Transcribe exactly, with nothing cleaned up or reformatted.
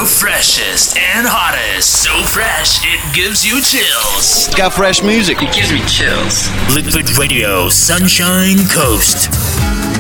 freshest and hottest. So fresh, it gives you chills. It's got fresh music. It gives me chills. Liquid Radio, Sunshine Coast.